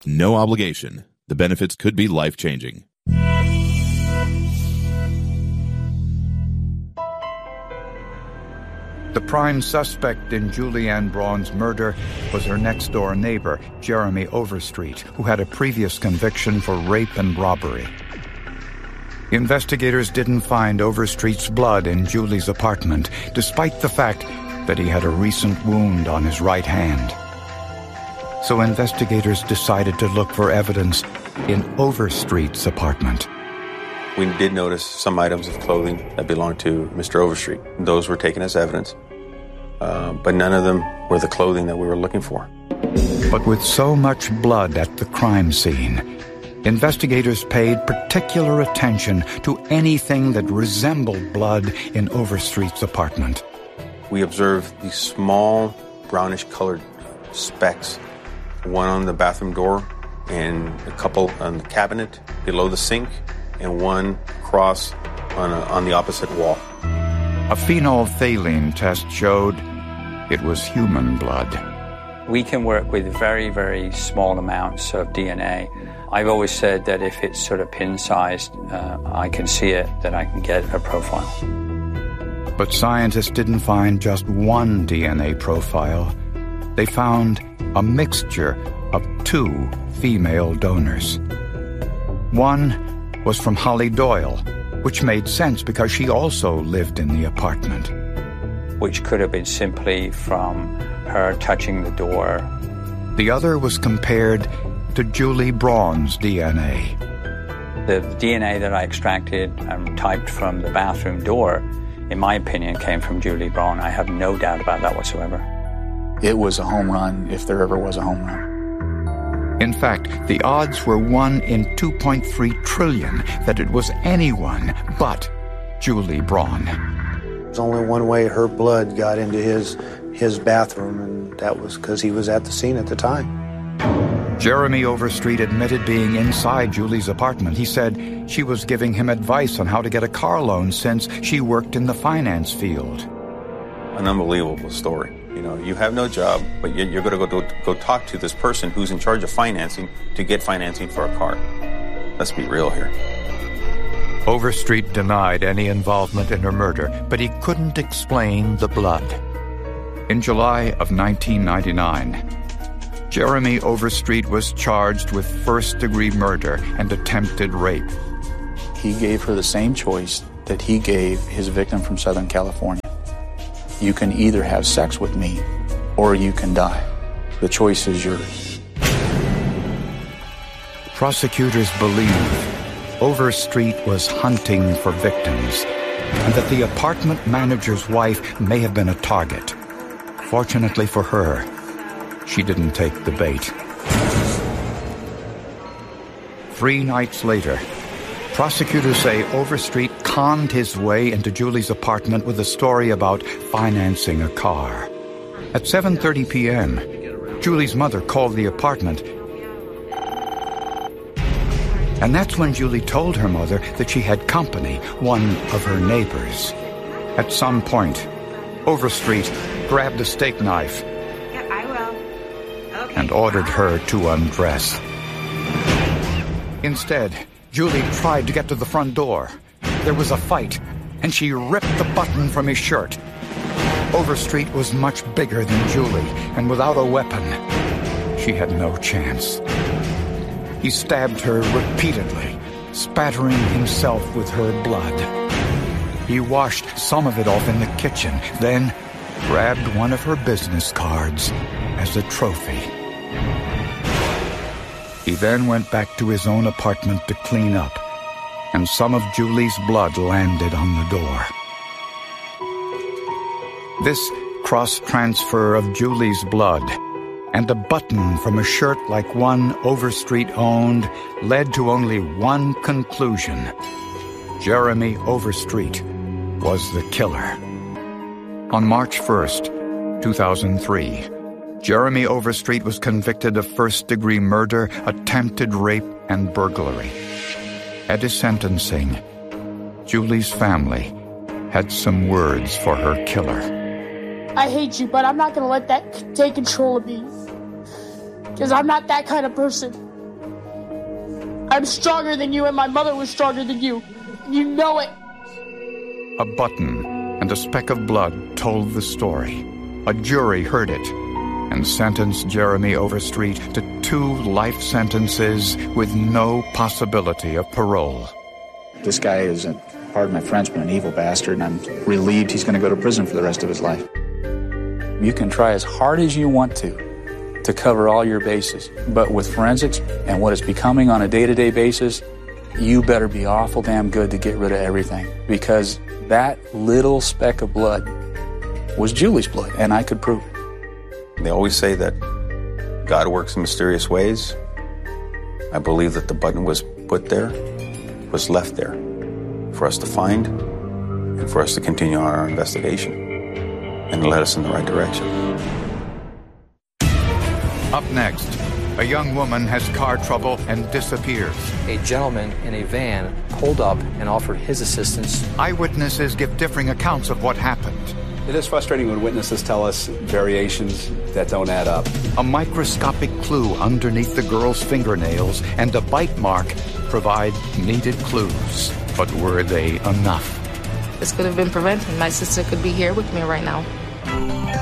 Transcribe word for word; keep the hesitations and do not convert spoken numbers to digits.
No obligation. The benefits could be life-changing. The prime suspect in Julianne Braun's murder was her next-door neighbor, Jeremy Overstreet, who had a previous conviction for rape and robbery. Investigators didn't find Overstreet's blood in Julie's apartment, despite the fact that he had a recent wound on his right hand. So investigators decided to look for evidence in Overstreet's apartment. We did notice some items of clothing that belonged to Mister Overstreet. Those were taken as evidence, uh, but none of them were the clothing that we were looking for. But with so much blood at the crime scene, investigators paid particular attention to anything that resembled blood in Overstreet's apartment. We observed these small brownish-colored specks, one on the bathroom door and a couple on the cabinet below the sink, and one cross on, a, on the opposite wall. A phenolphthalein test showed it was human blood. We can work with very, very small amounts of D N A. I've always said that if it's sort of pin-sized, uh, I can see it, that I can get a profile. But scientists didn't find just one D N A profile. They found a mixture of two female donors. One was from Holly Doyle, which made sense because she also lived in the apartment. Which could have been simply from her touching the door. The other was compared to Julie Braun's D N A. The D N A that I extracted and typed from the bathroom door, in my opinion, came from Julie Braun. I have no doubt about that whatsoever. It was a home run, if there ever was a home run. In fact, the odds were one in two point three trillion that it was anyone but Julie Braun. There's only one way her blood got into his his bathroom, and that was because he was at the scene at the time. Jeremy Overstreet admitted being inside Julie's apartment. He said she was giving him advice on how to get a car loan since she worked in the finance field. An unbelievable story. You know, you have no job, but you're going to go go talk to this person who's in charge of financing to get financing for a car. Let's be real here. Overstreet denied any involvement in her murder, but he couldn't explain the blood. In July of nineteen ninety-nine, Jeremy Overstreet was charged with first-degree murder and attempted rape. He gave her the same choice that he gave his victim from Southern California. You can either have sex with me, or you can die. The choice is yours. Prosecutors believe Overstreet was hunting for victims, and that the apartment manager's wife may have been a target. Fortunately for her, she didn't take the bait. Three nights later, prosecutors say Overstreet conned his way into Julie's apartment with a story about financing a car. At seven thirty p.m., Julie's mother called the apartment, and that's when Julie told her mother that she had company, one of her neighbors. At some point, Overstreet grabbed a steak knife yeah, I will. Okay. and ordered her to undress. Instead, Julie tried to get to the front door. There was a fight, and she ripped the button from his shirt. Overstreet was much bigger than Julie, and without a weapon, she had no chance. He stabbed her repeatedly, spattering himself with her blood. He washed some of it off in the kitchen, then grabbed one of her business cards as a trophy. He then went back to his own apartment to clean up, and some of Julie's blood landed on the door. This cross-transfer of Julie's blood and a button from a shirt like one Overstreet owned led to only one conclusion. Jeremy Overstreet was the killer. On March first, two thousand three, Jeremy Overstreet was convicted of first-degree murder, attempted rape, and burglary. At his sentencing, Julie's family had some words for her killer. I hate you, but I'm not going to let that take control of me. Because I'm not that kind of person. I'm stronger than you, and my mother was stronger than you. You know it. A button and a speck of blood told the story. A jury heard it and sentenced Jeremy Overstreet to two life sentences with no possibility of parole. This guy is, a, pardon my French, but an evil bastard, and I'm relieved he's going to go to prison for the rest of his life. You can try as hard as you want to to cover all your bases, but with forensics and what it's becoming on a day-to-day basis, you better be awful damn good to get rid of everything, because that little speck of blood was Julie's blood, and I could prove it. They always say that God works in mysterious ways. I believe that the button was put there, was left there, for us to find and for us to continue on our investigation and led us in the right direction. Up next, a young woman has car trouble and disappears. A gentleman in a van pulled up and offered his assistance. Eyewitnesses give differing accounts of what happened. It is frustrating when witnesses tell us variations that don't add up. A microscopic clue underneath the girl's fingernails and a bite mark provide needed clues. But were they enough? This could have been prevented. My sister could be here with me right now.